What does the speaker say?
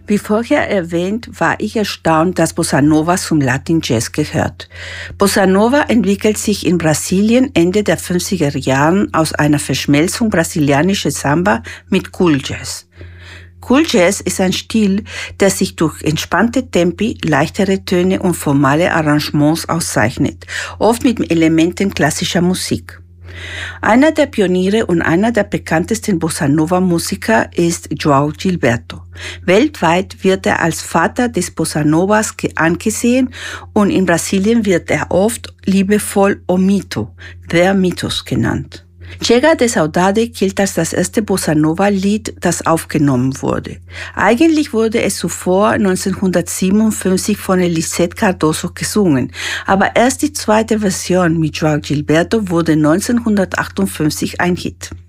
Wie vorher erwähnt, war ich erstaunt, dass Bossa Nova zum Latin Jazz gehört. Bossa Nova entwickelt sich in Brasilien Ende der 50er Jahren aus einer Verschmelzung brasilianischer Samba mit Cool Jazz. Cool Jazz ist ein Stil, der sich durch entspannte Tempi, leichtere Töne und formale Arrangements auszeichnet, oft mit Elementen klassischer Musik. Einer der Pioniere und einer der bekanntesten Bossa-Nova-Musiker ist João Gilberto. Weltweit wird er als Vater des Bossa-Novas angesehen und in Brasilien wird er oft liebevoll O Mito, der Mythos genannt. Chega de Saudade gilt als das erste Bossa-Nova-Lied, das aufgenommen wurde. Eigentlich wurde es zuvor 1957 von Elisette Cardoso gesungen, aber erst die zweite Version mit João Gilberto wurde 1958 ein Hit.